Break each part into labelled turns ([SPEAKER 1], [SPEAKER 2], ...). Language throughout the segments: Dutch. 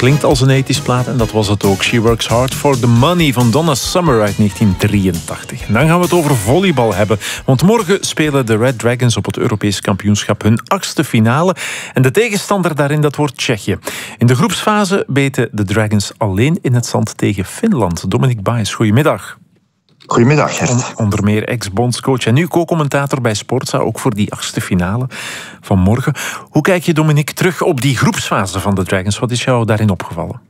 [SPEAKER 1] klinkt als een 80's plaat en dat was het ook. She Works Hard for the Money van Donna Summer uit 1983. En dan gaan we het over volleybal hebben. Want morgen spelen de Red Dragons op het Europees kampioenschap hun 8e finale. En de tegenstander daarin, dat wordt Tsjechië. In de groepsfase beten de Dragons alleen in het zand tegen Finland. Dominique Baes, goedemiddag.
[SPEAKER 2] Goedemiddag, Gert.
[SPEAKER 1] Onder meer ex-bondscoach en nu co-commentator bij Sportza, ook voor die 8e finale van morgen. Hoe kijk je, Dominique, terug op die groepsfase van de Dragons? Wat is jou daarin opgevallen?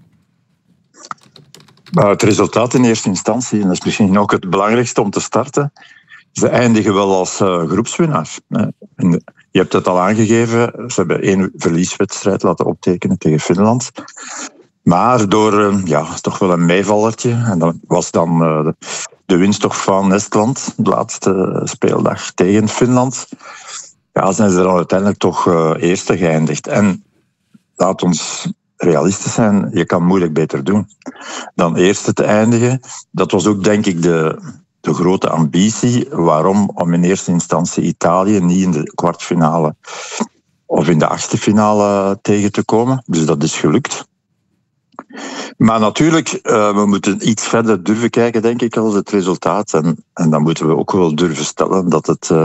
[SPEAKER 2] Het resultaat in eerste instantie, en dat is misschien ook het belangrijkste om te starten, ze eindigen wel als groepswinnaars. Je hebt het al aangegeven, ze hebben 1 verlieswedstrijd laten optekenen tegen Finland. Maar door toch wel een meevallertje, en dat was dan de winst toch van Estland, de laatste speeldag tegen Finland, zijn ze dan uiteindelijk toch eerste geëindigd. En laat ons realistisch zijn, je kan moeilijk beter doen dan eerste te eindigen. Dat was ook, denk ik, de grote ambitie. Waarom? Om in eerste instantie Italië niet in de kwartfinale of in de 8e finale tegen te komen. Dus dat is gelukt. Maar natuurlijk, we moeten iets verder durven kijken, denk ik, als het resultaat. En dan moeten we ook wel durven stellen dat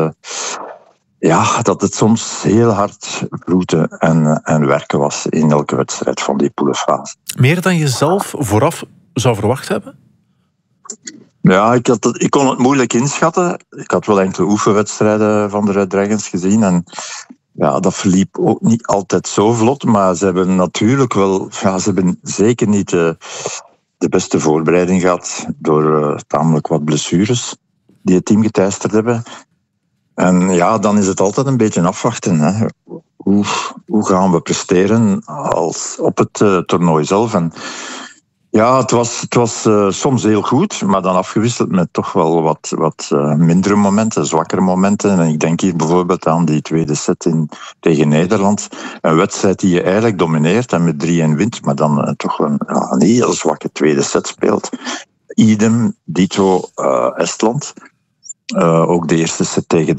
[SPEAKER 2] het soms heel hard broeten en werken was in elke wedstrijd van die poelenfase.
[SPEAKER 1] Meer dan je zelf vooraf zou verwacht hebben?
[SPEAKER 2] Ja, ik kon het moeilijk inschatten. Ik had wel enkele oefenwedstrijden van de Red Dragons gezien en dat verliep ook niet altijd zo vlot, maar ze hebben natuurlijk wel... ze hebben zeker niet de beste voorbereiding gehad door tamelijk wat blessures die het team geteisterd hebben. En dan is het altijd een beetje afwachten. Hè. Hoe gaan we presteren op het toernooi zelf? En het was soms heel goed, maar dan afgewisseld met toch wel wat mindere momenten, zwakkere momenten. En ik denk hier bijvoorbeeld aan die tweede set tegen Nederland. Een wedstrijd die je eigenlijk domineert en met 3-1 wint, maar dan toch een heel zwakke tweede set speelt. Idem, dito Estland. Ook de eerste set tegen